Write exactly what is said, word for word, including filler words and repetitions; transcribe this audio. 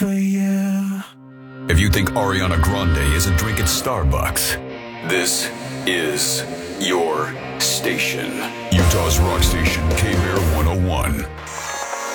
for you. If you think Ariana Grande isn't drinking Starbucks, this is your station. Utah's Rock Station, K-Bear one oh one.